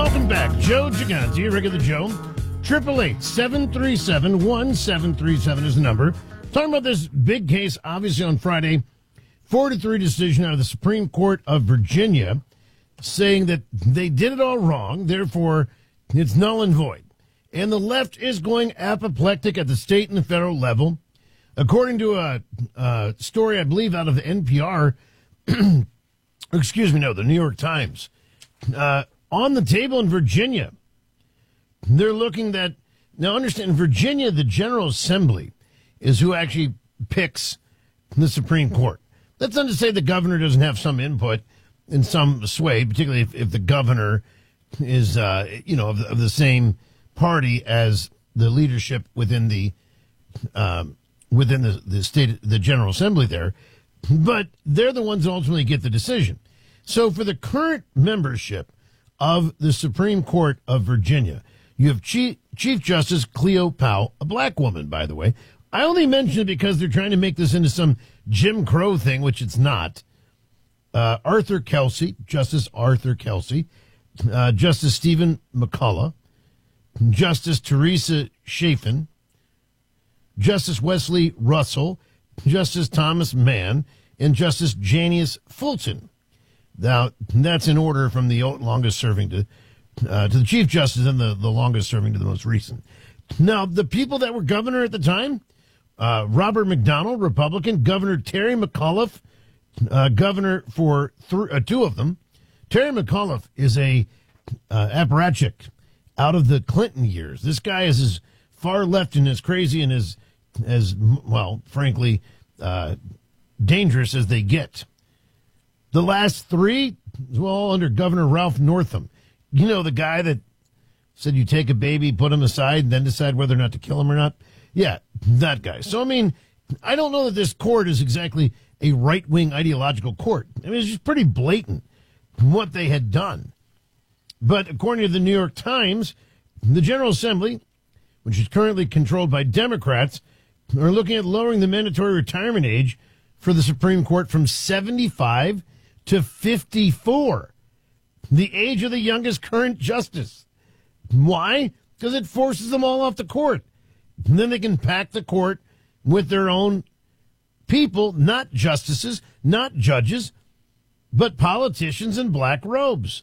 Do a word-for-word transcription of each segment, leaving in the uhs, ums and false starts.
Welcome back. Joe Gigante, regular Joe. triple eight, seven three seven, one seven three seven is the number. Talking about this big case, obviously on Friday, four to three decision out of the Supreme Court of Virginia, saying that they did it all wrong, therefore it's null and void. And the left is going apoplectic at the state and the federal level. According to a, a story, I believe, out of the N P R, excuse me, no, the New York Times, uh, on the table in Virginia, they're looking that, now understand, in Virginia, the General Assembly is who actually picks the Supreme Court. That's not to say the governor doesn't have some input in some sway, particularly if, if the governor is, uh, you know, of the, of the same party as the leadership within the um, within the, the state, the General Assembly there. But they're the ones that ultimately get the decision. So for the current membership of the Supreme Court of Virginia, you have Chief, Chief Justice Cleo Powell, a black woman, by the way. I only mention it because they're trying to make this into some Jim Crow thing, which it's not. Uh, Arthur Kelsey, Justice Arthur Kelsey, uh, Justice Stephen McCullough, Justice Teresa Chafin, Justice Wesley Russell, Justice Thomas Mann, and Justice Janius Fulton. Now, that's in order from the longest serving to uh, to the Chief Justice and the, the longest serving to the most recent. Now, the people that were governor at the time, uh, Robert McDonnell, Republican, Governor Terry McAuliffe, uh, governor for th- uh, two of them. Terry McAuliffe is a uh, apparatchik out of the Clinton years. This guy is as far left and as crazy and as, as well, frankly, uh, dangerous as they get. The last three, well, under Governor Ralph Northam. You know, the guy that said you take a baby, put him aside, and then decide whether or not to kill him or not? Yeah, that guy. So, I mean, I don't know that this court is exactly a right-wing ideological court. I mean, it's just pretty blatant what they had done. But according to the New York Times, the General Assembly, which is currently controlled by Democrats, are looking at lowering the mandatory retirement age for the Supreme Court from seventy-five to fifty-four, the age of the youngest current justice. Why? Because it forces them all off the court. And then they can pack the court with their own people, not justices, not judges, but politicians in black robes.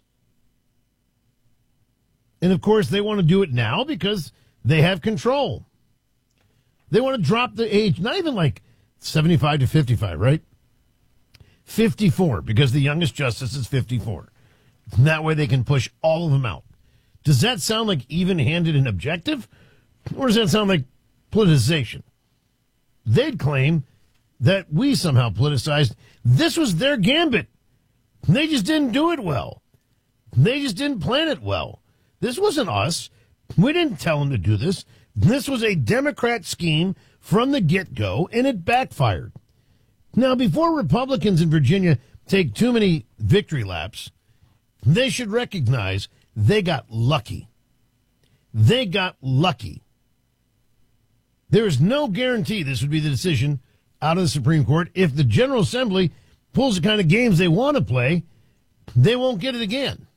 And, of course, they want to do it now because they have control. They want to drop the age, not even like seventy-five to fifty-five, right? fifty-four, because the youngest justice is fifty-four. That way they can push all of them out. Does that sound like even-handed and objective? Or does that sound like politicization? They'd claim that we somehow politicized. This was their gambit. They just didn't do it well. They just didn't plan it well. This wasn't us. We didn't tell them to do this. This was a Democrat scheme from the get-go, and it backfired. Now, before Republicans in Virginia take too many victory laps, they should recognize they got lucky. They got lucky. There is no guarantee this would be the decision out of the Supreme Court. If the General Assembly pulls the kind of games they want to play, they won't get it again.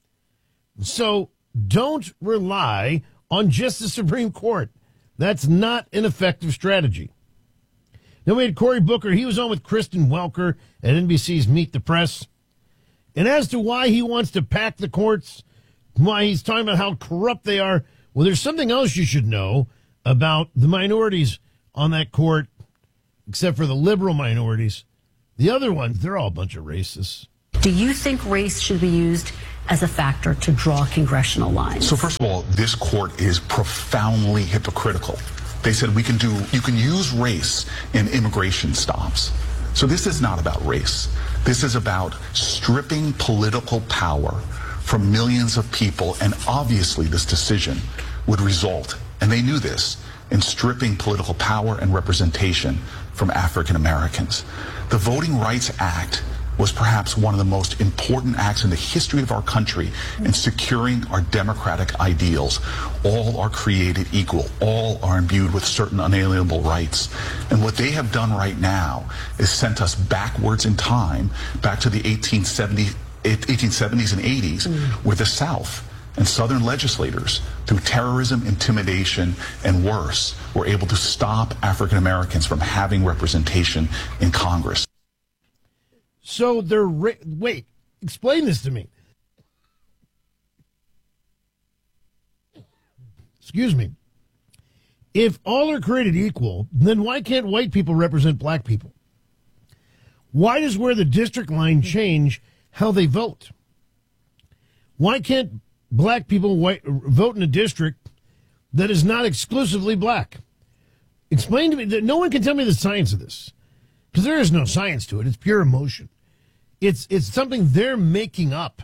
So don't rely on just the Supreme Court. That's not an effective strategy. Then we had Cory Booker. He was on with Kristen Welker at N B C's Meet the Press. And as to why he wants to pack the courts, why he's talking about how corrupt they are, well, there's something else you should know about the minorities on that court, except for the liberal minorities. The other ones, they're all a bunch of racists. Do you think race should be used as a factor to draw congressional lines? So first of all, this court is profoundly hypocritical. They said we can do, you can use race in immigration stops. So this is not about race. This is about stripping political power from millions of people, and obviously this decision would result, and they knew this, in stripping political power and representation from African Americans. The Voting Rights Act was perhaps one of the most important acts in the history of our country in securing our democratic ideals. All are created equal. All are imbued with certain unalienable rights. And what they have done right now is sent us backwards in time, back to the eighteen seventies and eighties, mm. where the South And Southern legislators, through terrorism, intimidation, and worse, were able to stop African Americans from having representation in Congress. So they're, ra- wait, explain this to me. Excuse me. If all are created equal, then why can't white people represent black people? Why does where the district line change how they vote? Why can't black people white, vote in a district that is not exclusively black? Explain to me that no one can tell me the science of this, because there is no science to it. It's pure emotion. It's it's something they're making up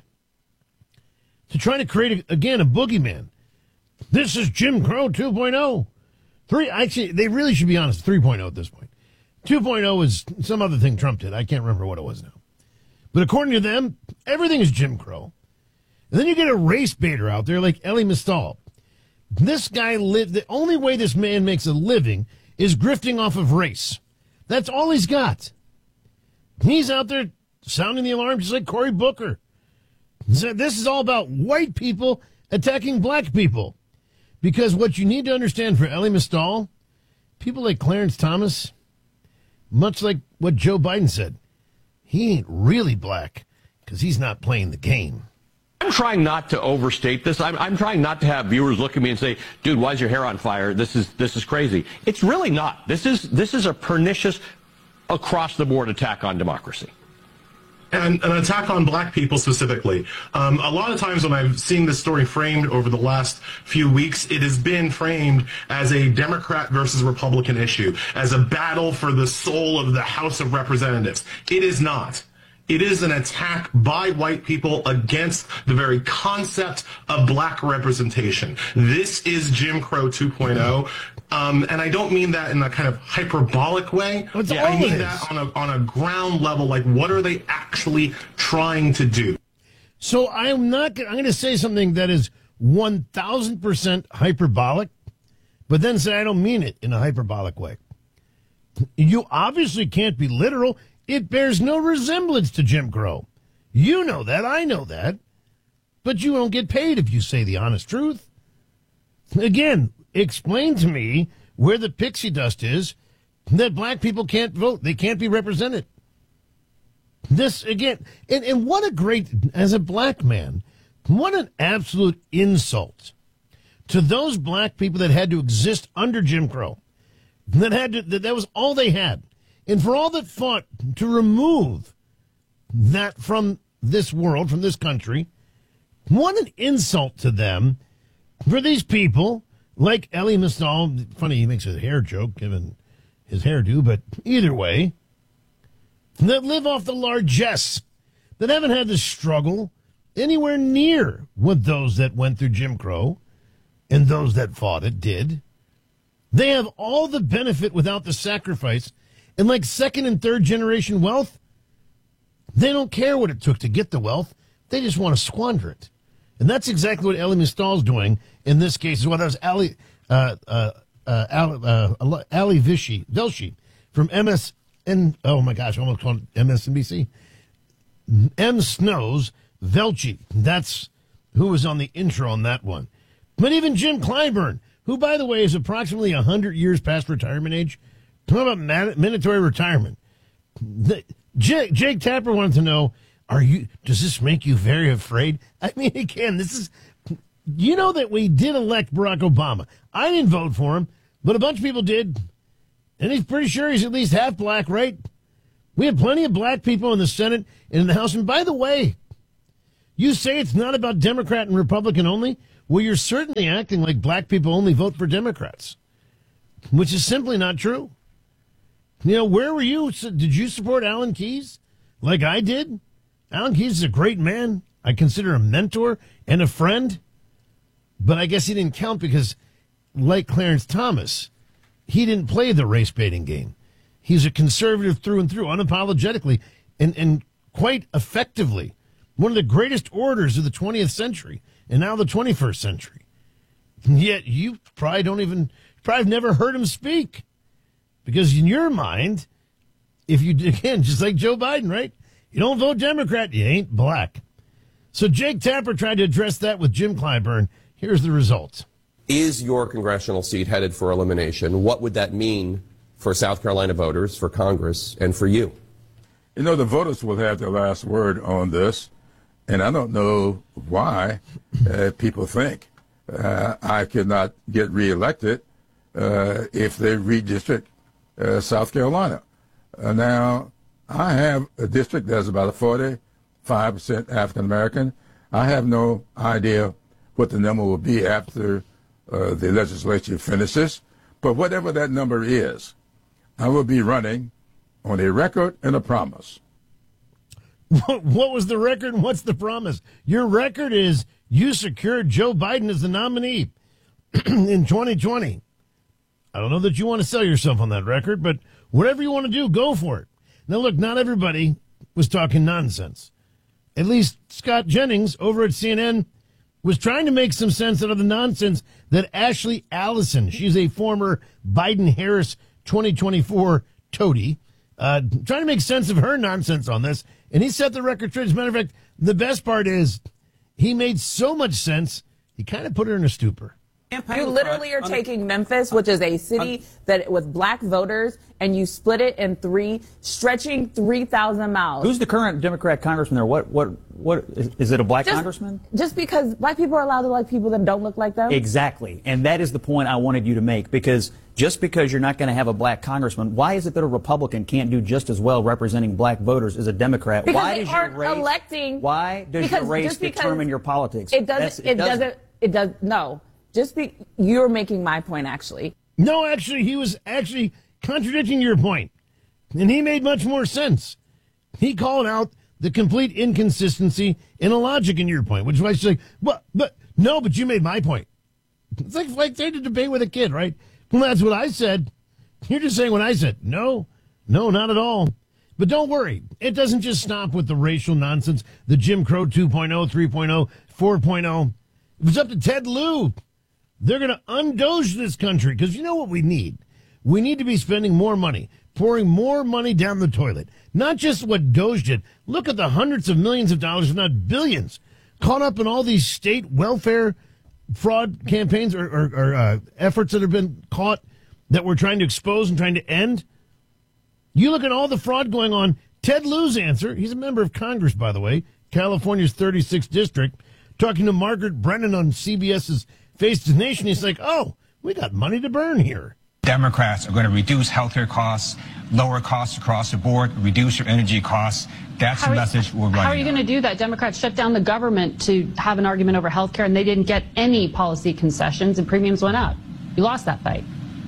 to try to create, a, again, a boogeyman. This is Jim Crow two point oh. Three, actually, they really should be honest, three point oh at this point. two point oh is some other thing Trump did. I can't remember what it was now. But according to them, everything is Jim Crow. And then you get a race baiter out there like Elie Mystal. This guy lived, the only way this man makes a living is grifting off of race. That's all he's got. He's out there sounding the alarm just like Cory Booker. So this is all about white people attacking black people. Because what you need to understand for Elie Mystal, people like Clarence Thomas, much like what Joe Biden said, he ain't really black because he's not playing the game. I'm trying not to overstate this. I'm, I'm trying not to have viewers look at me and say, dude, why is your hair on fire? This is this is crazy. It's really not. This is this is a pernicious, across-the-board attack on democracy. And an attack on black people specifically. Um, a lot of times when I've seen this story framed over the last few weeks, it has been framed as a Democrat versus Republican issue, as a battle for the soul of the House of Representatives. It is not. It is an attack by white people against the very concept of black representation. This is Jim Crow two point oh. Um, and I don't mean that in a kind of hyperbolic way. What's yeah, I mean that on a, on a ground level. Like, what are they actually trying to do? So I'm not. I'm going to say something that is one thousand percent hyperbolic, but then say I don't mean it in a hyperbolic way. You obviously can't be literal. It bears no resemblance to Jim Crow. You know that. I know that. But you don't get paid if you say the honest truth. Again, explain to me where the pixie dust is that black people can't vote. They can't be represented. This, again, and, and what a great, as a black man, what an absolute insult to those black people that had to exist under Jim Crow. That had to, that, that was all they had. And for all that fought to remove that from this world, from this country, what an insult to them for these people like Elie Mystal. Funny, he makes a hair joke given his hairdo, but either way, that live off the largesse, that haven't had to struggle anywhere near what those that went through Jim Crow and those that fought it did. They have all the benefit without the sacrifice. And like second and third generation wealth, they don't care what it took to get the wealth. They just want to squander it. And that's exactly what Elie Mystal's doing in this case. As well, that was Ali, uh, uh, uh, Ali, uh, Ali Vichy, Velshi from M S N. Oh my gosh, I almost called it M S N B C. M. Snow's Velchi. That's who was on the intro on that one. But even Jim Clyburn, who, by the way, is approximately one hundred years past retirement age. Talk about mandatory retirement. The, Jake, Jake Tapper wanted to know, are you, does this make you very afraid? I mean, again, this is, you know that we did elect Barack Obama. I didn't vote for him, but a bunch of people did. And he's pretty sure he's at least half black, right? We have plenty of black people in the Senate and in the House. And by the way, you say it's not about Democrat and Republican only. Well, you're certainly acting like black people only vote for Democrats, which is simply not true. You know, where were you? Did you support Alan Keyes like I did? Alan Keyes is a great man. I consider a mentor and a friend. But I guess he didn't count because, like Clarence Thomas, he didn't play the race baiting game. He's a conservative through and through, unapologetically, and, and quite effectively. One of the greatest orators of the twentieth century and now the twenty-first century. And yet you probably don't even, probably never heard him speak. Because in your mind, if you, again, just like Joe Biden, right? You don't vote Democrat, you ain't black. So Jake Tapper tried to address that with Jim Clyburn. Here's the results. Is your congressional seat headed for elimination? What would that mean for South Carolina voters, for Congress, and for you? You know, the voters will have the last word on this, and I don't know why uh, people think uh, I could not get reelected uh, if they redistrict uh, South Carolina. Uh, now, I have a district that's about forty-five percent African American. I have no idea what the number will be after uh, the legislature finishes, but whatever that number is, I will be running on a record and a promise. What was the record and what's the promise? Your record is you secured Joe Biden as the nominee in twenty twenty. I don't know that you want to sell yourself on that record, but whatever you want to do, go for it. Now, look, not everybody was talking nonsense. At least Scott Jennings over at C N N was trying to make some sense out of the nonsense that Ashley Allison, she's a former Biden-Harris twenty twenty-four toady, uh, trying to make sense of her nonsense on this. And he set the record straight. As a matter of fact, the best part is he made so much sense, he kind of put her in a stupor. You literally are taking Memphis, which is a city that with black voters, and you split it in three, stretching three thousand miles. Who's the current Democrat congressman there? What, what, what, is, is it a black just, congressman? Just because black people are allowed to like people that don't look like them? Exactly. And that is the point I wanted you to make, because just because you're not going to have a black congressman, why is it that a Republican can't do just as well representing black voters as a Democrat? Because why they does aren't your race, electing. Why does your race determine your politics? It doesn't, it, it doesn't, doesn't, it does, no. Just be, you're making my point, actually. No, actually, he was actually contradicting your point. And he made much more sense. He called out the complete inconsistency in a logic in your point, which is why she's like, well, but, no, but you made my point. It's like, like they had a debate with a kid, right? Well, that's what I said. You're just saying what I said. No, no, not at all. But don't worry. It doesn't just stop with the racial nonsense, the Jim Crow two point oh, three point oh, four point oh. It was up to Ted Lieu. They're going to undoge this country because you know what we need? We need to be spending more money, pouring more money down the toilet. Not just what Doge did. Look at the hundreds of millions of dollars, if not billions, caught up in all these state welfare fraud campaigns or, or, or uh, efforts that have been caught that we're trying to expose and trying to end. You look at all the fraud going on. Ted Lieu's answer, he's a member of Congress, by the way, California's thirty-sixth district, talking to Margaret Brennan on C B S's Face the Nation, he's like, oh, we got money to burn here. Democrats are going to reduce healthcare costs, lower costs across the board, reduce your energy costs. That's how the message we're running. How are you going to do that? Democrats shut down the government to have an argument over health care, and they didn't get any policy concessions, and premiums went up. You lost that fight.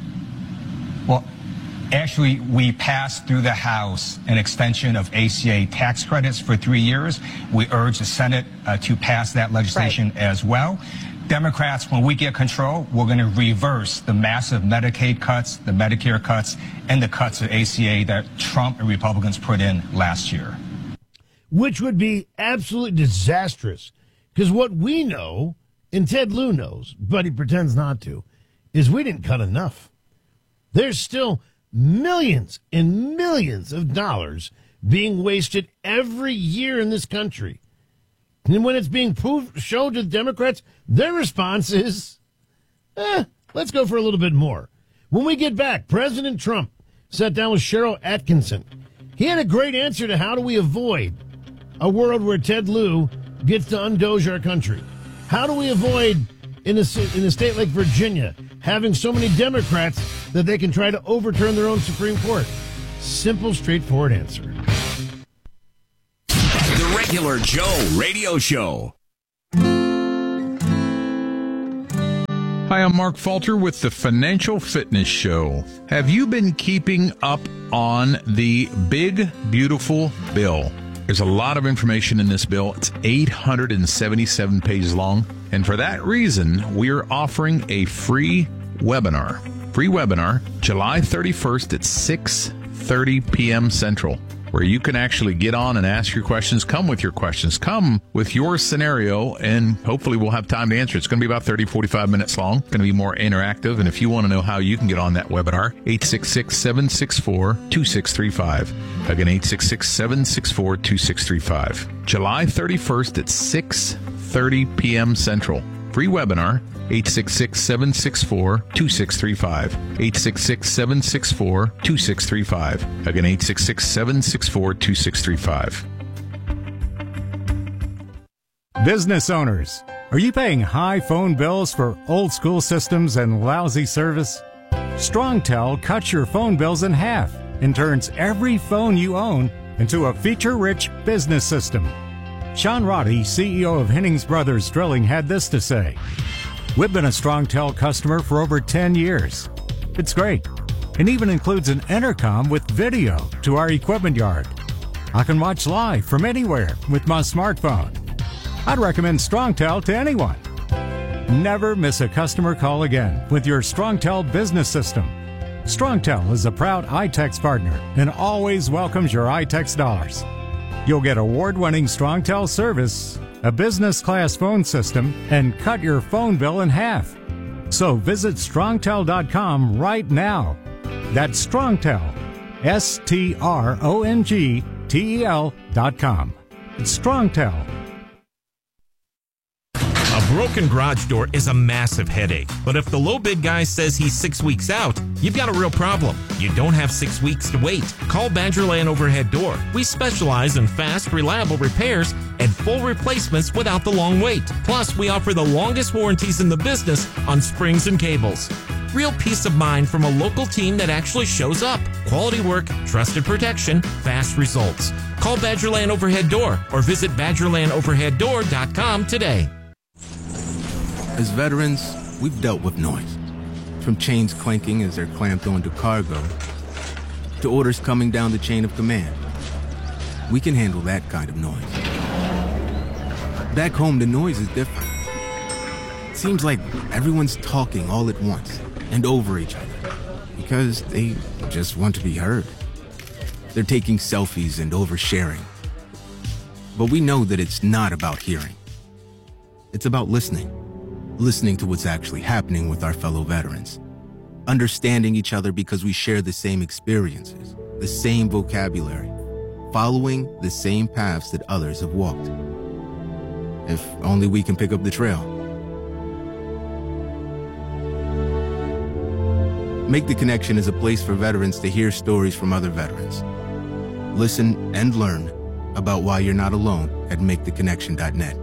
Well, actually, we passed through the House an extension of A C A tax credits for three years. We urge the Senate uh, to pass that legislation right. as well. Democrats, when we get control, we're going to reverse the massive Medicaid cuts, the Medicare cuts, and the cuts of A C A that Trump and Republicans put in last year. Which would be absolutely disastrous. Because what we know, and Ted Lieu knows, but he pretends not to, is we didn't cut enough. There's still millions and millions of dollars being wasted every year in this country. And when it's being proved, showed to the Democrats, their response is, eh, let's go for a little bit more. When we get back, President Trump sat down with Cheryl Atkinson. He had a great answer to how do we avoid a world where Ted Lieu gets to undoge our country. How do we avoid, in a, in a state like Virginia, having so many Democrats that they can try to overturn their own Supreme Court? Simple, straightforward answer. The Regular Joe Radio Show. Hi, I'm Mark Falter with the Financial Fitness Show. Have you been keeping up on the big, beautiful bill? There's a lot of information in this bill. It's eight hundred seventy-seven pages long. And for that reason, we're offering a free webinar. Free webinar, July thirty-first at six thirty p.m. Central. where you can actually get on and ask your questions. Come with your questions. Come with your scenario, and hopefully we'll have time to answer. It's going to be about thirty, forty-five minutes long. It's going to be more interactive. And if you want to know how you can get on that webinar, eight six six, seven six four, two six three five. Again, eight six six, seven six four, two six three five. July thirty-first at six thirty p.m. Central. Free webinar, eight six six, seven six four, two six three five. eight six six, seven six four, two six three five. Again, eight six six, seven six four, two six three five. Business owners, are you paying high phone bills for old school systems and lousy service? StrongTel cuts your phone bills in half and turns every phone you own into a feature-rich business system. Sean Roddy, C E O of Hennings Brothers Drilling, had this to say. We've been a StrongTel customer for over ten years. It's great, and even includes an intercom with video to our equipment yard. I can watch live from anywhere with my smartphone. I'd recommend StrongTel to anyone. Never miss a customer call again with your StrongTel business system. StrongTel is a proud iTex partner and always welcomes your iTex dollars. You'll get award-winning StrongTel service, a business-class phone system, and cut your phone bill in half. So visit strongtel dot com right now. That's StrongTel, S T R O N G T E L dot com. It's StrongTel. A broken garage door is a massive headache, but if the low bid guy says he's six weeks out, you've got a real problem. You don't have six weeks to wait. Call Badgerland Overhead Door. We specialize in fast, reliable repairs and full replacements without the long wait. Plus, we offer the longest warranties in the business on springs and cables. Real peace of mind from a local team that actually shows up. Quality work, trusted protection, fast results. Call Badgerland Overhead Door or visit badgerland overhead door dot com today. As veterans, we've dealt with noise. From chains clanking as they're clamped onto cargo, to orders coming down the chain of command. We can handle that kind of noise. Back home, the noise is different. It seems like everyone's talking all at once and over each other because they just want to be heard. They're taking selfies and oversharing. But we know that it's not about hearing. It's about listening. Listening to what's actually happening with our fellow veterans. Understanding each other because we share the same experiences, the same vocabulary, following the same paths that others have walked. If only we can pick up the trail. Make the Connection is a place for veterans to hear stories from other veterans. Listen and learn about why you're not alone at make the connection dot net.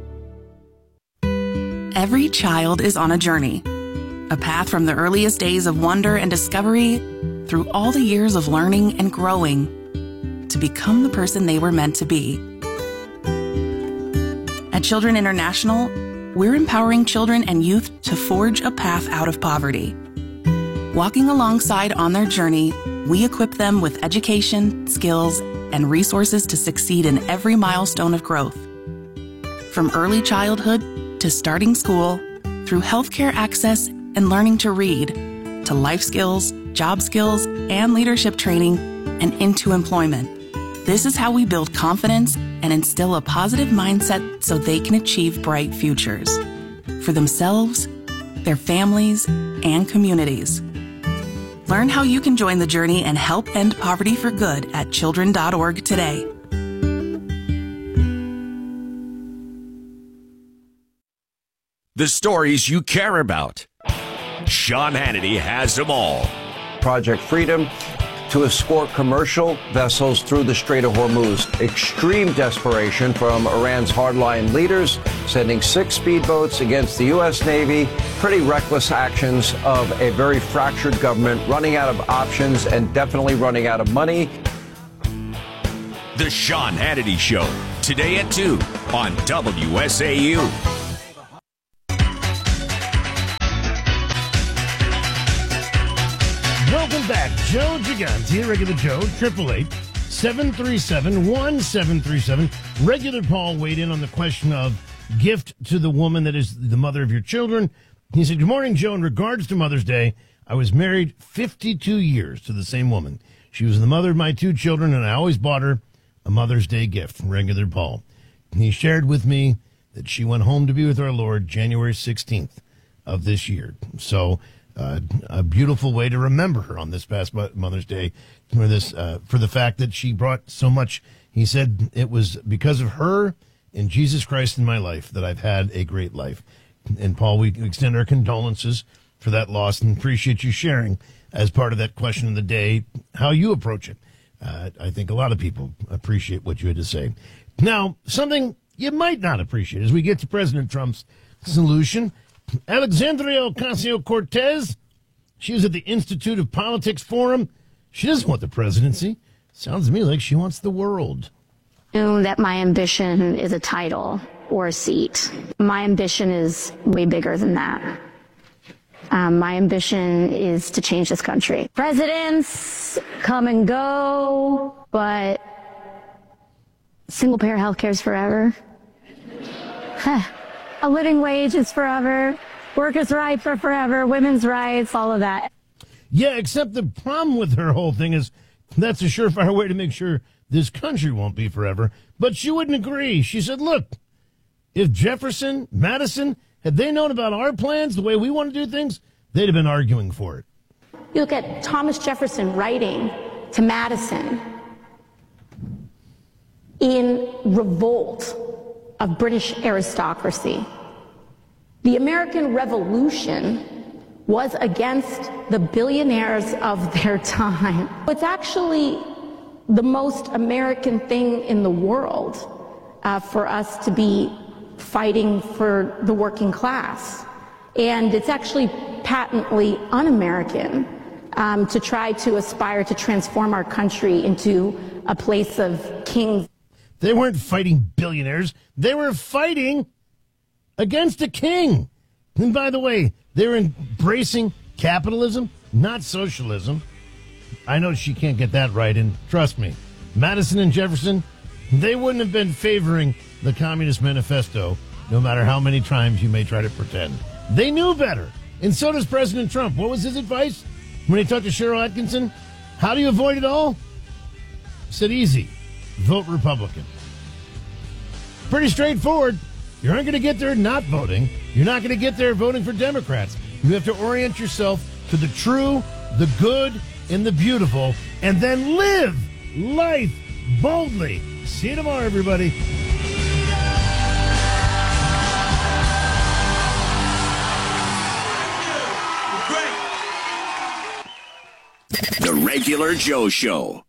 Every child is on a journey, a path from the earliest days of wonder and discovery through all the years of learning and growing to become the person they were meant to be. At Children International, we're empowering children and youth to forge a path out of poverty. Walking alongside on their journey, we equip them with education, skills, and resources to succeed in every milestone of growth. From early childhood to starting school, through healthcare access and learning to read, to life skills, job skills, and leadership training, and into employment. This is how we build confidence and instill a positive mindset so they can achieve bright futures for themselves, their families, and communities. Learn how you can join the journey and help end poverty for good at children dot org today. The stories you care about. Sean Hannity has them all. Project Freedom to escort commercial vessels through the Strait of Hormuz. Extreme desperation from Iran's hardline leaders, sending six speedboats against the U S Navy. Pretty reckless actions of a very fractured government, running out of options and definitely running out of money. The Sean Hannity Show, today at two on W S A U. Welcome back. Joe Gigante, Regular Joe, triple eight, seven three seven, one seven three seven. Regular Paul weighed in on the question of gift to the woman that is the mother of your children. He said, good morning, Joe. In regards to Mother's Day, I was married fifty-two years to the same woman. She was the mother of my two children, and I always bought her a Mother's Day gift from Regular Paul. He shared with me that she went home to be with our Lord January sixteenth of this year. So uh, a beautiful way to remember her on this past Mother's Day for this uh, for the fact that she brought so much. He said it was because of her and Jesus Christ in my life that I've had a great life. And Paul, we extend our condolences for that loss and appreciate you sharing as part of that question of the day how you approach it. Uh, I think a lot of people appreciate what you had to say. Now, something you might not appreciate as we get to President Trump's solution. Alexandria Ocasio-Cortez, she was at the Institute of Politics Forum. She doesn't want the presidency. Sounds to me like she wants the world. That my ambition is a title or a seat. My ambition is way bigger than that. Um, my ambition is to change this country. Presidents come and go, but single-payer health care is forever. A living wage is forever. Workers' rights are forever. Women's rights, all of that. Yeah, except the problem with her whole thing is that's a surefire way to make sure this country won't be forever. But she wouldn't agree. She said, look, if Jefferson, Madison, had they known about our plans, the way we want to do things, they'd have been arguing for it. You look at Thomas Jefferson writing to Madison in revolt of British aristocracy. The American Revolution was against the billionaires of their time. It's actually the most American thing in the world uh, for us to be fighting for the working class. And it's actually patently un-American um, to try to aspire to transform our country into a place of kings. They weren't fighting billionaires. They were fighting against a king. And by the way, they were embracing capitalism, not socialism. I know she can't get that right, and trust me, Madison and Jefferson, they wouldn't have been favoring the Communist Manifesto, no matter how many times you may try to pretend. They knew better, and so does President Trump. What was his advice when he talked to Cheryl Atkinson? How do you avoid it all? He said, easy, vote Republican. Pretty straightforward. You aren't going to get there not voting. You're not going to get there voting for Democrats. You have to orient yourself to the true, the good, and the beautiful, and then live life boldly. See you tomorrow, everybody. The Regular Joe Show.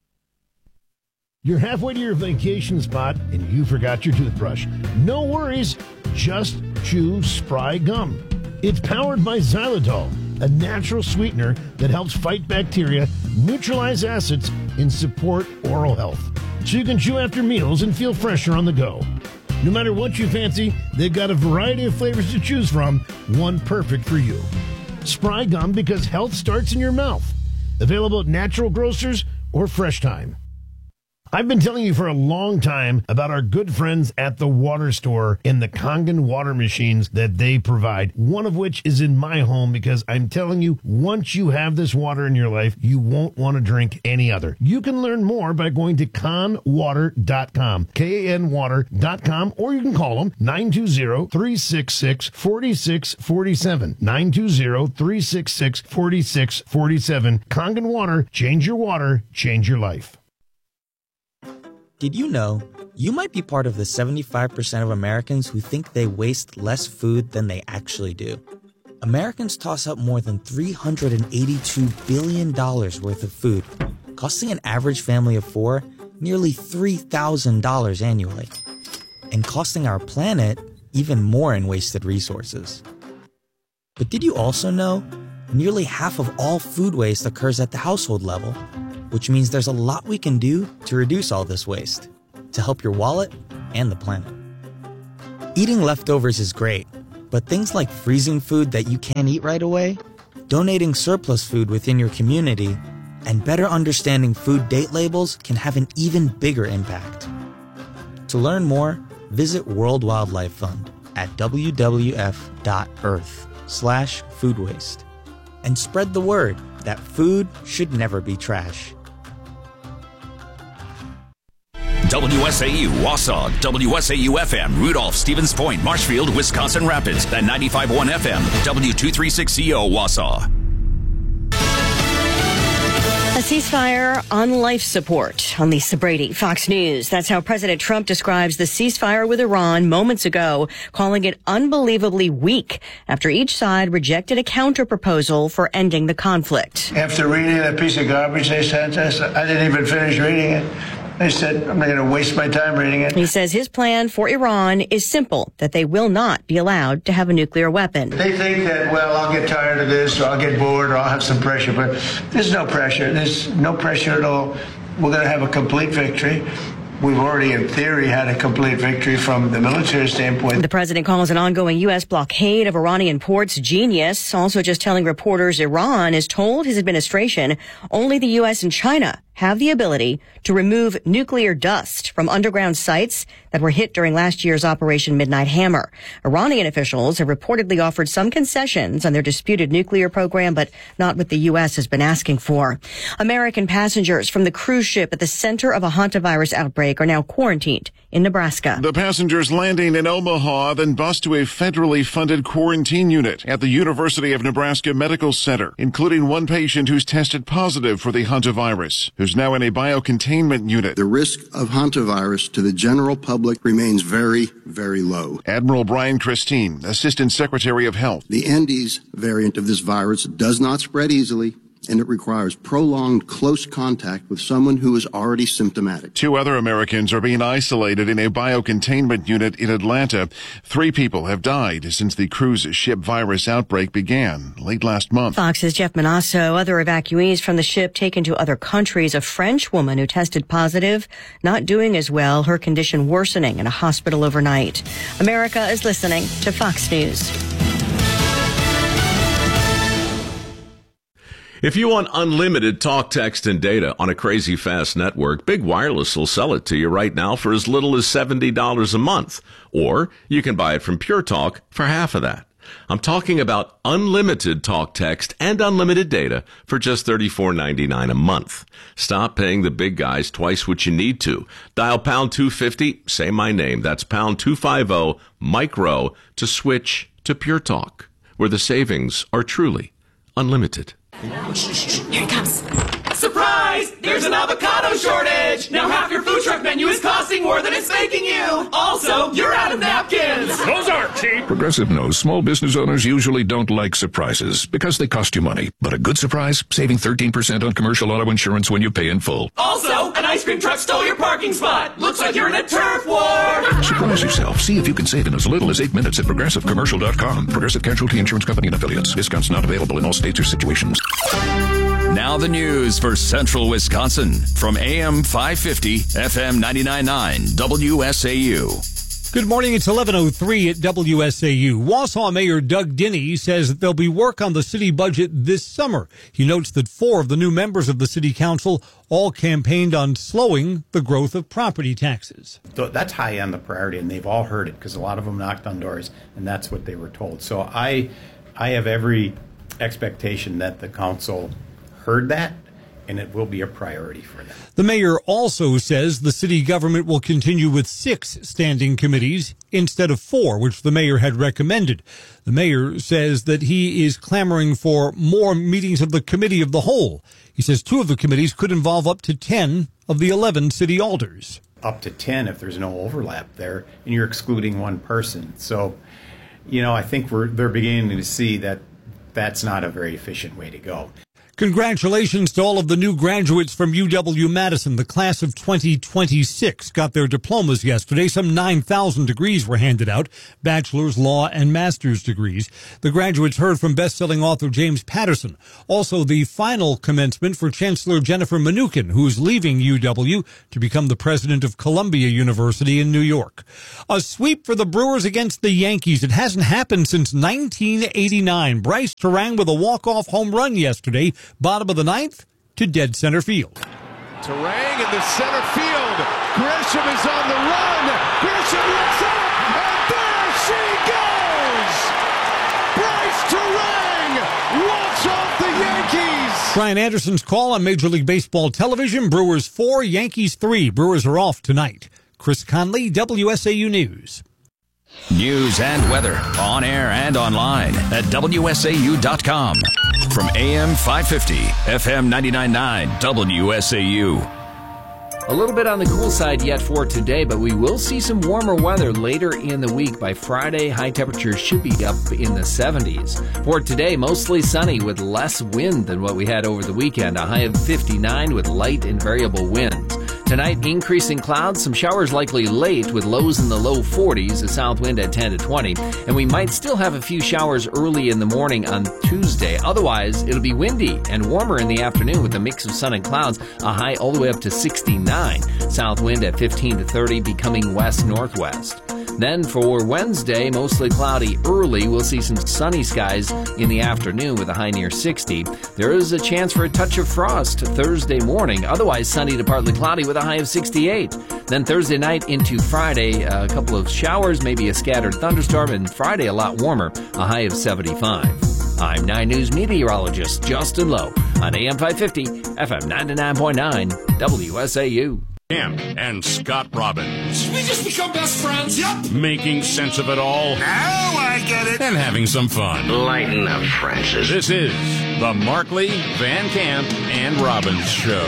You're halfway to your vacation spot and you forgot your toothbrush. No worries, just chew Spry Gum. It's powered by xylitol, a natural sweetener that helps fight bacteria, neutralize acids, and support oral health. So you can chew after meals and feel fresher on the go. No matter what you fancy, they've got a variety of flavors to choose from, one perfect for you. Spry Gum, because health starts in your mouth. Available at natural grocers or Fresh Time. I've been telling you for a long time about our good friends at the Water Store and the Kangen water machines that they provide, one of which is in my home because I'm telling you, once you have this water in your life, you won't want to drink any other. You can learn more by going to kan water dot com, K A N water dot com, or you can call them nine two zero, three six six, four six four seven, nine two zero, three six six, four six four seven. Kangen Water, change your water, change your life. Did you know you might be part of the seventy-five percent of Americans who think they waste less food than they actually do? Americans toss out more than three hundred eighty-two billion dollars worth of food, costing an average family of four nearly three thousand dollars annually, and costing our planet even more in wasted resources. But did you also know nearly half of all food waste occurs at the household level, which means there's a lot we can do to reduce all this waste, to help your wallet and the planet. Eating leftovers is great, but things like freezing food that you can't eat right away, donating surplus food within your community, and better understanding food date labels can have an even bigger impact. To learn more, visit World Wildlife Fund at w w f dot earth slash food waste and spread the word that food should never be trash. W S A U, Wausau, W S A U F M, Rudolph, Stevens Point, Marshfield, Wisconsin Rapids, and ninety-five point one F M, W two thirty-six C O, Wausau. A ceasefire on life support on Lisa Brady, Fox News. That's how President Trump describes the ceasefire with Iran moments ago, calling it unbelievably weak after each side rejected a counterproposal for ending the conflict. After reading that piece of garbage they sent us, I didn't even finish reading it. I said, I'm not going to waste my time reading it. He says his plan for Iran is simple, that they will not be allowed to have a nuclear weapon. They think that, well, I'll get tired of this, or I'll get bored, or I'll have some pressure, but there's no pressure. There's no pressure at all. We're going to have a complete victory. We've already, in theory, had a complete victory from the military standpoint. The president calls an ongoing U S blockade of Iranian ports genius, also just telling reporters Iran has told his administration only the U S and China have the ability to remove nuclear dust from underground sites that were hit during last year's Operation Midnight Hammer. Iranian officials have reportedly offered some concessions on their disputed nuclear program, but not what the U S has been asking for. American passengers from the cruise ship at the center of a hantavirus outbreak are now quarantined in Nebraska. The passengers landing in Omaha, then bused to a federally funded quarantine unit at the University of Nebraska Medical Center, including one patient who's tested positive for the hantavirus, who's now in a biocontainment unit. The risk of hantavirus to the general public remains very, very low. Admiral Brian Christine, Assistant Secretary of Health. The Andes variant of this virus does not spread easily, and it requires prolonged close contact with someone who is already symptomatic. Two other Americans are being isolated in a biocontainment unit in Atlanta. Three people have died since the cruise ship virus outbreak began late last month. Fox's Jeff Manasso. Other evacuees from the ship taken to other countries. A French woman who tested positive, not doing as well, her condition worsening in a hospital overnight. America is listening to Fox News. If you want unlimited talk, text, and data on a crazy fast network, Big Wireless will sell it to you right now for as little as seventy dollars a month. Or you can buy it from Pure Talk for half of that. I'm talking about unlimited talk, text, and unlimited data for just thirty-four ninety-nine a month. Stop paying the big guys twice what you need to. Dial pound two fifty, say my name. That's pound two fifty, micro, to switch to Pure Talk, where the savings are truly unlimited. Here it comes. Surprise! There's an avocado shortage! Now half your food truck menu is costing more than it's making you! Also, you're out of napkins! Those aren't cheap! Progressive knows small business owners usually don't like surprises because they cost you money. But a good surprise? Saving thirteen percent on commercial auto insurance when you pay in full. Also, an ice cream truck stole your parking spot! Looks like you're in a turf war! Surprise yourself. See if you can save in as little as eight minutes at progressive commercial dot com. Progressive Casualty Insurance Company and Affiliates. Discounts not available in all states or situations. Now the news for Central Wisconsin from A M five fifty, F M ninety-nine point nine, W S A U. Good morning. It's eleven oh three at W S A U. Wausau Mayor Doug Dinney says that there'll be work on the city budget this summer. He notes that four of the new members of the city council all campaigned on slowing the growth of property taxes. So that's high on the priority, and they've all heard it because a lot of them knocked on doors, and that's what they were told. So I, I have every expectation that the council heard that, and it will be a priority for them. The mayor also says the city government will continue with six standing committees instead of four, which the mayor had recommended. The mayor says that he is clamoring for more meetings of the committee of the whole. He says two of the committees could involve up to ten of the eleven city alders. Up to ten if there's no overlap there, and you're excluding one person. So, you know, I think we're they're beginning to see that that's not a very efficient way to go. Congratulations to all of the new graduates from U W-Madison. The class of twenty twenty-six got their diplomas yesterday. Some nine thousand degrees were handed out, bachelor's, law, and master's degrees. The graduates heard from best-selling author James Patterson. Also, the final commencement for Chancellor Jennifer Mnuchin, who is leaving U W to become the president of Columbia University in New York. A sweep for the Brewers against the Yankees. It hasn't happened since nineteen eighty-nine. Bryce Terang with a walk-off home run yesterday. Bottom of the ninth to dead center field. Terang in the center field. Grisham is on the run. Grisham looks up, and there she goes. Bryce Terang walks off the Yankees. Brian Anderson's call on Major League Baseball television. Brewers four, Yankees three. Brewers are off tonight. Chris Conley, W S A U News. News and weather on air and online at W S A U dot com. From A M five fifty, F M ninety-nine point nine, W S A U. A little bit on the cool side yet for today, but we will see some warmer weather later in the week. By Friday, high temperatures should be up in the seventies. For today, mostly sunny with less wind than what we had over the weekend. A high of fifty-nine with light and variable winds. Tonight, increasing clouds, some showers likely late with lows in the low forties, a south wind at ten to twenty. And we might still have a few showers early in the morning on Tuesday. Otherwise, it'll be windy and warmer in the afternoon with a mix of sun and clouds, a high all the way up to sixty-nine. South wind at fifteen to thirty, becoming west-northwest. Then for Wednesday, mostly cloudy early. We'll see some sunny skies in the afternoon with a high near sixty. There is a chance for a touch of frost Thursday morning. Otherwise, sunny to partly cloudy with a high of sixty-eight. Then Thursday night into Friday, a couple of showers, maybe a scattered thunderstorm, and Friday a lot warmer, a high of seventy-five. I'm nine News meteorologist Justin Lowe on A M five fifty, F M ninety-nine point nine, W S A U. Cam and Scott Robbins. We just become best friends. Yep. Making sense of it all. Now I get it. And having some fun. Lighten up, Francis. This is the Markley, Van Camp, and Robbins Show.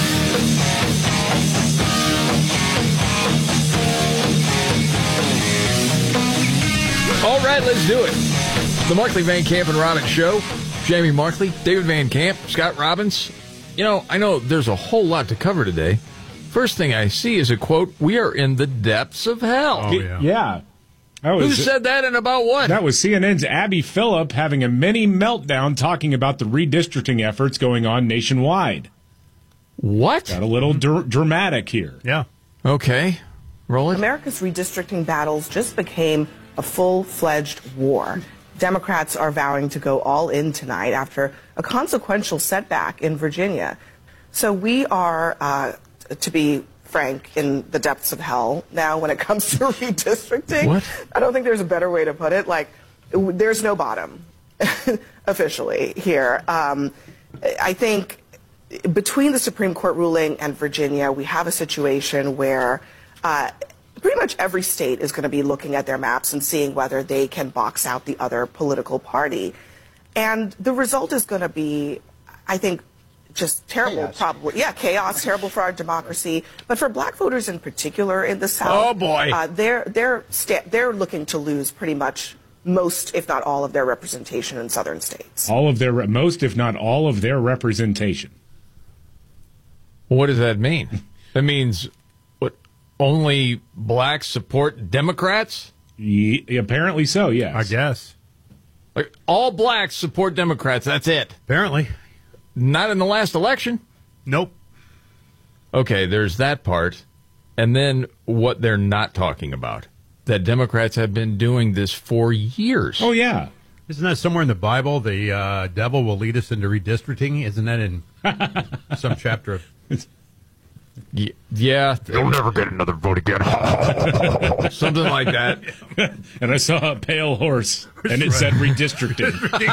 All right, let's do it. The Markley, Van Camp, and Robbins Show. Jamie Markley, David Van Camp, Scott Robbins. You know, I know there's a whole lot to cover today. First thing I see is a quote, "We are in the depths of hell." Oh, yeah. yeah. That was, Who said that and about what? That was C N N's Abby Phillip having a mini meltdown talking about the redistricting efforts going on nationwide. What? Got a little dr- dramatic here. Yeah. Okay. Roll it. America's redistricting battles just became a full-fledged war. Democrats are vowing to go all in tonight after a consequential setback in Virginia. So we are, uh, to be frank, in the depths of hell now when it comes to redistricting. What? I don't think there's a better way to put it. Like, there's no bottom officially here. Um, I think between the Supreme Court ruling and Virginia, we have a situation where uh, pretty much every state is going to be looking at their maps and seeing whether they can box out the other political party. And the result is going to be, I think, just terrible, chaos. probably. Yeah, chaos, terrible for our democracy. But for black voters in particular in the South, oh boy, uh, they're they're sta- they're looking to lose pretty much most, if not all, of their representation in southern states. All of their re- most, if not all, of their representation. What does that mean? That means what? Only blacks support Democrats? Ye- apparently so. Yes, I guess. Like, all blacks support Democrats. That's it. Apparently. Not in the last election? Nope. Okay, there's that part. And then what they're not talking about. That Democrats have been doing this for years. Oh, yeah. Isn't that somewhere in the Bible, the uh, devil will lead us into redistricting? Isn't that in some chapter of... Y- yeah. You'll never get another vote again. Something like that. And I saw a pale horse, and it said redistricting.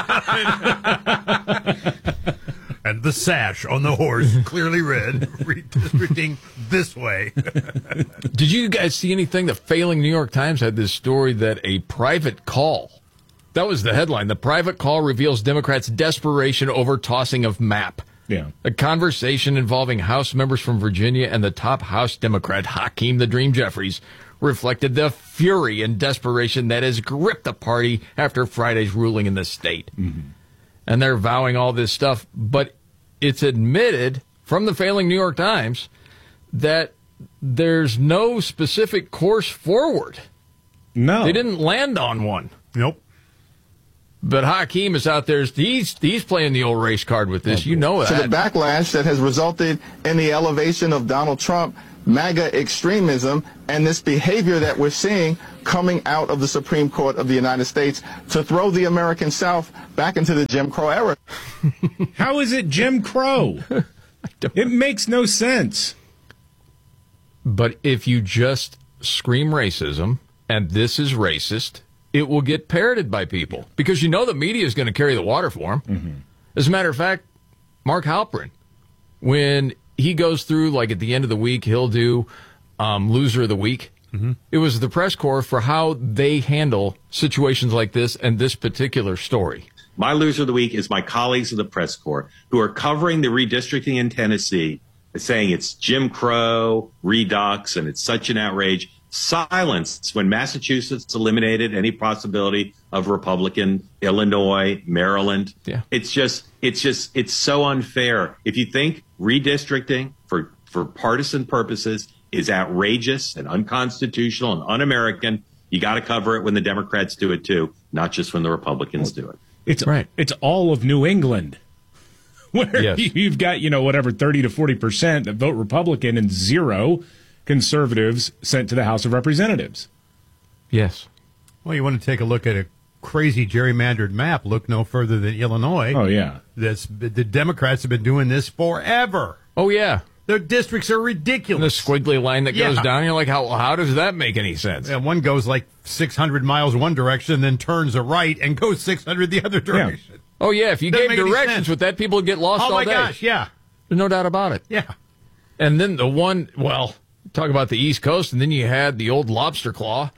And the sash on the horse clearly read, redistricting this way. Did you guys see anything? The failing New York Times had this story that a private call, that was the headline, the private call reveals Democrats' desperation over tossing of map. Yeah. A conversation involving House members from Virginia and the top House Democrat, Hakeem the Dream Jeffries, reflected the fury and desperation that has gripped the party after Friday's ruling in the state. Mm-hmm. And they're vowing all this stuff, but it's admitted from the failing New York Times that there's no specific course forward. No. They didn't land on one. Nope. But Hakeem is out there. He's, he's playing the old race card with this. You know that. So the backlash that has resulted in the elevation of Donald Trump, MAGA extremism, and this behavior that we're seeing coming out of the Supreme Court of the United States to throw the American South back into the Jim Crow era. How is it Jim Crow? It makes no sense. But if you just scream racism, and this is racist, it will get parroted by people. Because you know the media is going to carry the water for them. Mm-hmm. As a matter of fact, Mark Halperin, when he goes through, like at the end of the week, he'll do um, Loser of the Week. Mm-hmm. It was the press corps for how they handle situations like this and this particular story. My loser of the week is my colleagues of the press corps who are covering the redistricting in Tennessee, saying it's Jim Crow, redux, and it's such an outrage. Silence when Massachusetts eliminated any possibility of Republican, Illinois, Maryland. Yeah. It's just, it's just, it's so unfair. If you think redistricting for, for partisan purposes is outrageous and unconstitutional and un-American, you got to cover it when the Democrats do it too, not just when the Republicans do it. It's right. It's all of New England, where Yes. you've got, you know, whatever, thirty to forty percent that vote Republican and zero conservatives sent to the House of Representatives. Yes. Well, you want to take a look at a crazy gerrymandered map, look no further than Illinois. Oh, yeah. That's, the Democrats have been doing this forever. Oh, yeah. Their districts are ridiculous. The squiggly line that goes Yeah. down, you're like, how how does that make any sense? And one goes like six hundred miles one direction, then turns a right and goes six hundred the other direction. Oh, yeah, if you Doesn't gave make any directions sense. with that, people would get lost Oh, all my day. gosh, yeah. There's no doubt about it. Yeah. And then the one, well, talk about the East Coast, and then you had the old lobster claw.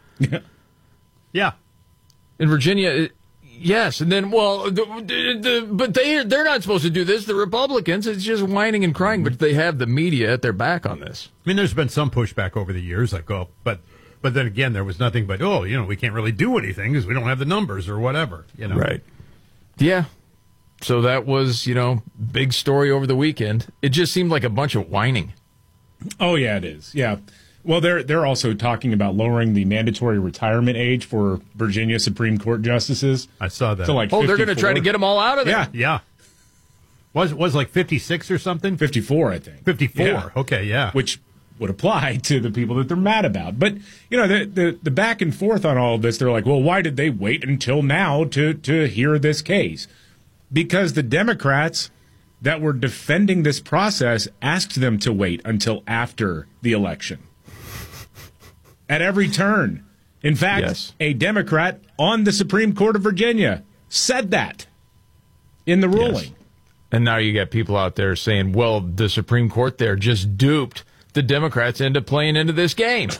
Yeah. In Virginia, it, yes. And then, well, the, the, the, but they, they're not supposed to do this. The Republicans, it's just whining and crying, but they have the media at their back on this. I mean, there's been some pushback over the years, like, oh, but but then again, there was nothing but, oh, you know, we can't really do anything because we don't have the numbers or whatever, you know. Right. Yeah. So that was, you know, big story over the weekend. It just seemed like a bunch of whining. Oh, yeah, it is. Yeah. Well, they're they're also talking about lowering the mandatory retirement age for Virginia Supreme Court justices. I saw that. To like Oh, they're going to fifty-four. try to get them all out of there. Yeah. Yeah. Was was like fifty-six or something? fifty-four, I think. fifty-four. Yeah. Okay, yeah. Which would apply to the people that they're mad about. But, you know, the, the the back and forth on all of this, they're like, well, why did they wait until now to to hear this case? Because the Democrats that were defending this process asked them to wait until after the election. At every turn. In fact, Yes. a Democrat on the Supreme Court of Virginia said that in the ruling. Yes. And now you got people out there saying, well, the Supreme Court there just duped the Democrats into playing into this game.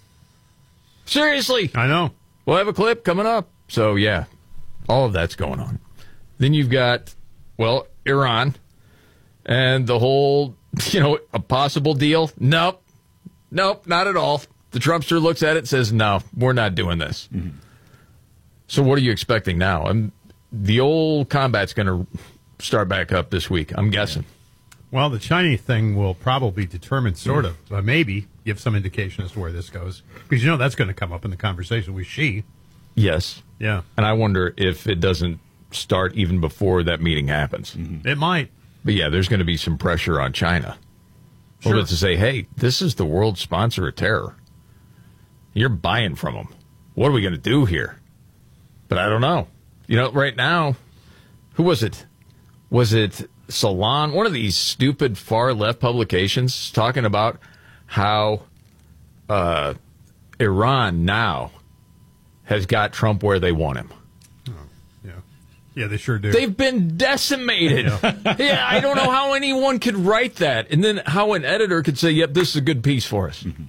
Seriously. I know. We'll have a clip coming up. So, yeah, all of that's going on. Then you've got, well, Iran and the whole, you know, a possible deal. Nope. Nope, not at all. The Trumpster looks at it and says, no, we're not doing this. Mm-hmm. So what are you expecting now? I'm, the old combat's going to start back up this week, I'm guessing. Well, the Chinese thing will probably determine, sort of, uh, maybe give some indication as to where this goes. Because, you know, that's going to come up in the conversation with Xi. Yes. Yeah. And I wonder if it doesn't start even before that meeting happens. Mm-hmm. It might. But, yeah, there's going to be some pressure on China. Sure. A little bit to say, hey, this is the world sponsor of terror. You're buying from them. What are we going to do here? But I don't know. You know, right now, who was it? Was it Salon? One of these stupid far-left publications talking about how uh, Iran now has got Trump where they want him. Yeah, they sure do. They've been decimated. Yeah. Yeah, I don't know how anyone could write that. And then how an editor could say, yep, this is a good piece for us. Mm-hmm.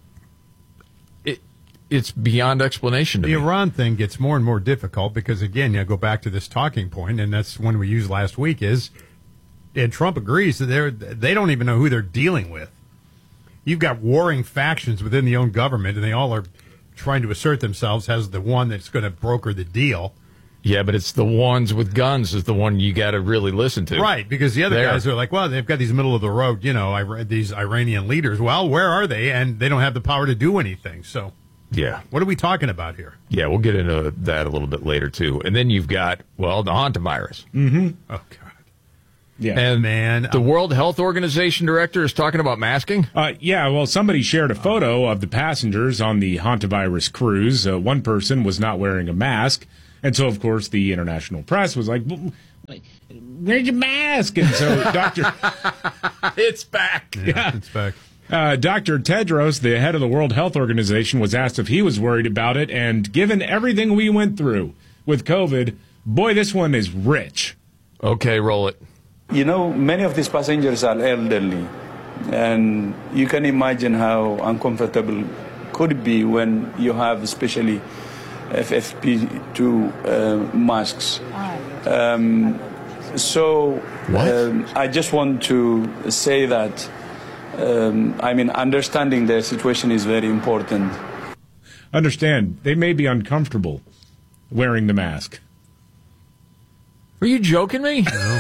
It, it's beyond explanation to the me. Iran thing gets more and more difficult because, again, you go back to this talking point, and that's one we used last week, is, and Trump agrees that they're, they don't even know who they're dealing with. You've got warring factions within the own government, and they all are trying to assert themselves as the one that's going to broker the deal. Yeah, but it's the ones with guns is the one you got to really listen to. Right, because the other There. guys are like, well, they've got these middle-of-the-road, you know, Ira- these Iranian leaders. Well, where are they? And they don't have the power to do anything. So Yeah. what are we talking about here? Yeah, we'll get into that a little bit later, too. And then you've got, well, the hantavirus. Mm-hmm. Oh, God. Yeah. And man, the World Health Organization director is talking about masking. Uh, yeah, well, somebody shared a photo of the passengers on the hantavirus cruise. Uh, one person was not wearing a mask. And so, of course, the international press was like, where's your mask? And so Doctor It's back. Yeah, Yeah. it's back. Uh, Doctor Tedros, the head of the World Health Organization, was asked if he was worried about it. And given everything we went through with COVID, boy, this one is rich. Okay, roll it. You know, many of these passengers are elderly, and you can imagine how uncomfortable could it be when you have especially F F P two uh, masks. Um, so um, I just want to say that, um, I mean, understanding their situation is very important. Understand, they may be uncomfortable wearing the mask. Are you joking me? No.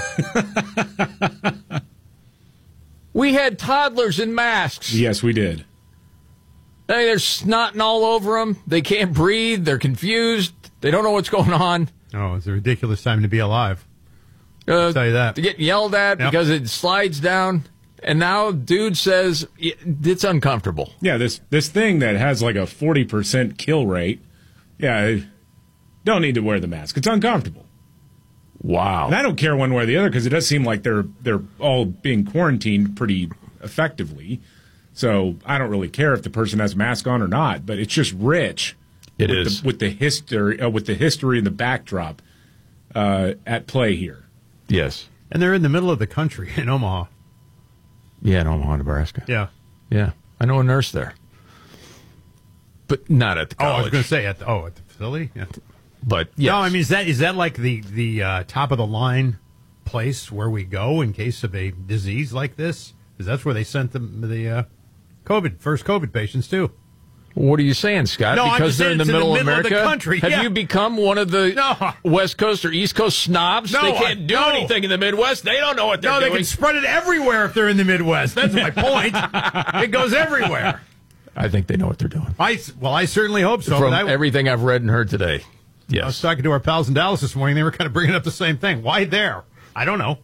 We had toddlers in masks. Yes, we did. Hey, they're snotting all over them. They can't breathe. They're confused. They don't know what's going on. Oh, it's a ridiculous time to be alive. Uh, I'll tell you that. To get yelled at Yep. because it slides down. And now dude says it's uncomfortable. Yeah, this this thing that has like a forty percent kill rate. Yeah, don't need to wear the mask. It's uncomfortable. Wow. And I don't care one way or the other because it does seem like they're they're all being quarantined pretty effectively. So I don't really care if the person has a mask on or not. But it's just rich. It with is the, with the history uh, with the history and the backdrop uh, at play here. Yes, and they're in the middle of the country in Omaha. Yeah, in Omaha, Nebraska. Yeah, yeah. I know a nurse there, but not at the college. Oh, I was going to say at the, oh at the facility. Yeah, but yes. No, I mean is that is that like the the uh, top of the line place where we go in case of a disease like this? Because that's where they sent the the uh, COVID first COVID patients too. What are you saying, Scott? No, because they're in the middle, the middle of America? Of the country. Have yeah. you become one of the no. West Coast or East Coast snobs? No, they can't I, do no. anything in the Midwest. They don't know what they're no, doing. No, they can spread it everywhere if they're in the Midwest. That's my point. It goes everywhere. I think they know what they're doing. I, well, I certainly hope so. From but I, everything I've read and heard today. Yes. I was talking to our pals in Dallas this morning. They were kind of bringing up the same thing. Why there? I don't know.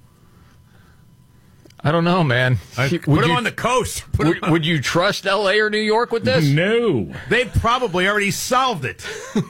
I don't know, man. I, would put them you, on the coast. Put would, would you trust L A or New York with this? No. They probably already solved it.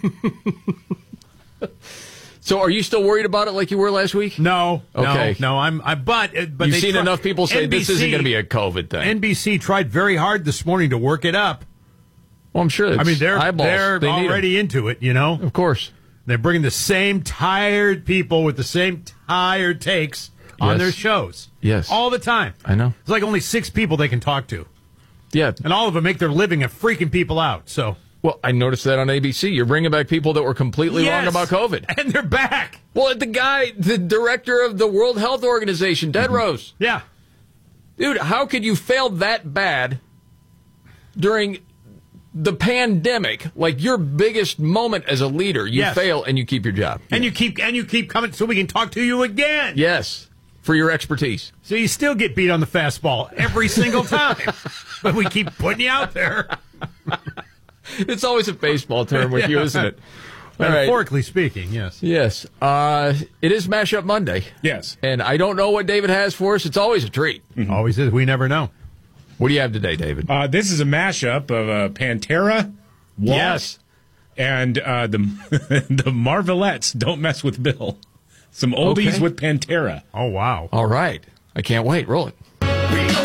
So, are you still worried about it like you were last week? No. Okay. No. no I'm. I, but but you've they seen try, enough people say N B C, this isn't going to be a COVID thing. N B C tried very hard this morning to work it up. Well, I'm sure. I mean, they're eyeballs. they're they already into it. You know, of course. They're bringing the same tired people with the same tired takes on yes. their shows. Yes. All the time. I know. It's like only six people they can talk to. Yeah. And all of them make their living at freaking people out. So. Well, I noticed that on A B C. You're bringing back people that were completely yes. wrong about COVID. And they're back. Well, the guy, the director of the World Health Organization, Ted mm-hmm. Rose. Yeah. Dude, how could you fail that bad during the pandemic? Like your biggest moment as a leader, you yes. fail and you keep your job. And you keep and you keep coming so we can talk to you again. Yes. For your expertise. So you still get beat on the fastball every single time. But we keep putting you out there. It's always a baseball term with you, isn't it? Metaphorically right. speaking, yes. Yes. Uh, it is Mashup Monday. Yes. And I don't know what David has for us. It's always a treat. Mm-hmm. Always is. We never know. What do you have today, David? Uh, this is a mashup of uh, Pantera, Walt, yes. and uh, the the Marvelettes, Don't Mess with Bill. Some oldies okay. with Pantera. Oh, wow. All right. I can't wait. Roll it.